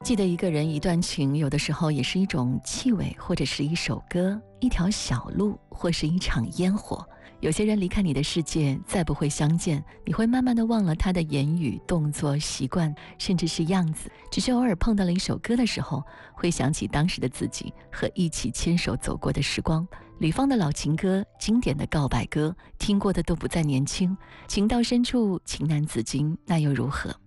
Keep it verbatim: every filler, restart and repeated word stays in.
记得一个人一段情，有的时候也是一种气味，或者是一首歌，一条小路，或是一场烟火。有些人离开你的世界，再不会相见，你会慢慢的忘了他的言语、动作、习惯，甚至是样子。只是偶尔碰到了一首歌的时候，会想起当时的自己和一起牵手走过的时光。吕方的老情歌，经典的告白歌，听过的都不再年轻。情到深处，情难自禁，那又如何？